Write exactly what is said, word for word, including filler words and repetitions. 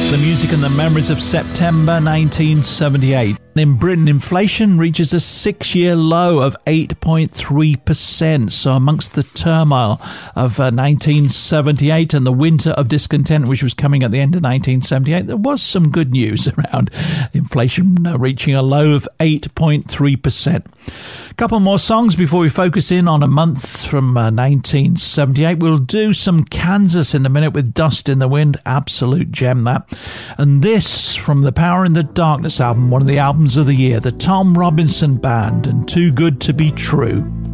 The music and the memories of September nineteen seventy-eight. In Britain, inflation reaches a six-year low of eight point three percent. So amongst the turmoil of uh, nineteen seventy-eight and the winter of discontent, which was coming at the end of nineteen seventy-eight, there was some good news around inflation uh, reaching a low of eight point three percent. A couple more songs before we focus in on a month from uh, nineteen seventy-eight. We'll do some Kansas in a minute with Dust in the Wind. Absolute gem, that. And this from the Power in the Darkness album, one of the albums of the year, the Tom Robinson Band and Too Good to Be True.